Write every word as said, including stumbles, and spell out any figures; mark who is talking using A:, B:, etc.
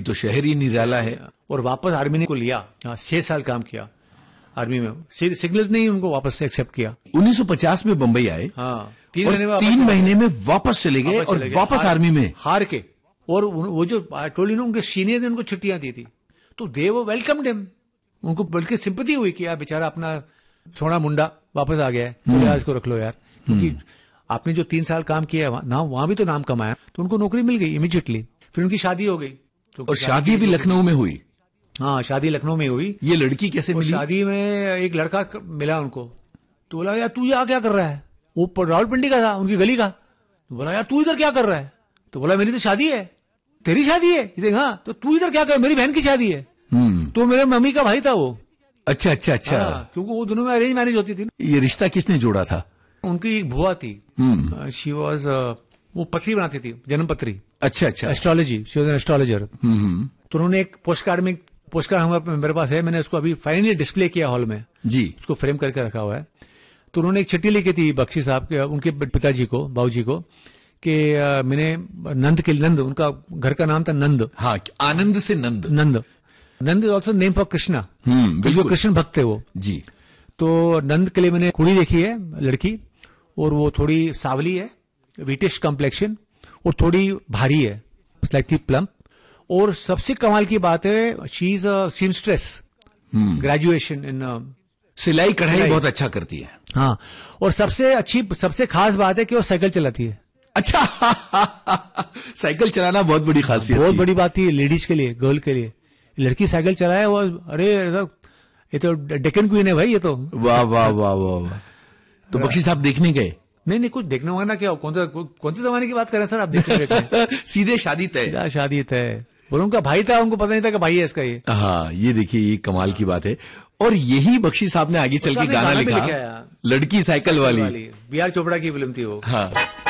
A: तो शहर ही निराला है।
B: और वापस आर्मी ने को लिया, हाँ, छह साल काम किया आर्मी में, सिग्नल्स ने ही उनको वापस से एक्सेप्ट किया।
A: उन्नीस सौ पचास में बंबई आए,
B: हाँ, तीन
A: और
B: महीने में
A: तीन महीने में वापस चले गए और वापस आर्मी में
B: हार के। और वो जो टोली ने उनके सीनियर ने उनको छुट्टियां दी थी, तो दे वो वेलकम डेम, उनको बल्कि सिंपैथी हुई कि यार बेचारा अपना सोना मुंडा वापस आ गया है, तो यार इसको रख लो यार, क्योंकि आपने जो तीन साल काम किया है ना, वहां भी तो नाम कमाया, तो उनको नौकरी मिल गई इमीडिएटली। फिर उनकी शादी हो गई, तो
A: और शादी भी लखनऊ में हुई।
B: हाँ, शादी लखनऊ में हुई।
A: ये लड़की कैसे मिली?
B: शादी में एक लड़का मिला उनको, तो बोला यार तू यहाँ क्या कर रहा है, वो रावलपिंडी का था, उनकी गली का। तो बोला यार तू इधर क्या कर रहा है, तो बोला मेरी तो शादी है। तेरी शादी है? हाँ, तो तू इधर क्या कर, मेरी बहन की शादी है। तो मेरे मम्मी का भाई था वो।
A: अच्छा अच्छा अच्छा,
B: क्योंकि वो दोनों में अरेंज मैरिज होती थी।
A: ये रिश्ता किसने जोड़ा था?
B: उनकी एक बुआ थी, शी वाज, वो पत्री बनाती थी, जन्म पत्री।
A: अच्छा अच्छा,
B: astrology, she was an astrologer. तो उन्होंने एक पोस्ट कार्ड में, पोस्ट कार्ड हमारे मेरे पास है, मैंने उसको अभी फाइनली डिस्प्ले किया हॉल में
A: जी,
B: उसको फ्रेम करके रखा हुआ है। तो उन्होंने एक चिट्ठी लिखी थी बख्शी साहब के, उनके पिताजी को, बाबूजी को, कि मैंने नंद के, नंद उनका घर का नाम था, नंद।
A: हाँ, आनंद से नंद।
B: नंद नंद is also name for Krishna, जो कृष्ण भक्त थे वो
A: जी।
B: तो नंद के लिए मैंने कुड़ी देखी है लड़की, और वो थोड़ी सावली है, वीटिश कॉम्प्लेक्शन, और थोड़ी भारी है, स्लाइटली प्लम्प। और सबसे कमाल की बात है, she is a seamstress, graduation in
A: सिलाई कढ़ाई बहुत अच्छा करती है।
B: हाँ, और सबसे अच्छी, सबसे खास बात है कि वो साइकिल चलाती है।
A: अच्छा साइकिल चलाना बहुत बड़ी खासियत,
B: बहुत बड़ी बात थी लेडीज के लिए, गर्ल के लिए। लड़की साइकिल चलाए वो, अरे ये तो डेक्कन क्वीन है भाई, ये तो।
A: वाह वाह वाह वाह। तो बख्शी साहब देखने गए?
B: नहीं नहीं, कुछ देखने वाला क्या, कौन सा कौन से जमाने की बात कर रहे हैं सर आप? देखने
A: सीधे शादी तय।
B: शादी तय, बोलो उनका भाई था, उनको पता नहीं था कि भाई है इसका ये।
A: हाँ, ये देखिए, ये कमाल की बात है। और यही बख्शी साहब ने आगे चल के गाना लिखा, लड़की साइकिल वाली।
B: बी आर चोपड़ा की फिल्म थी वो।
A: हाँ।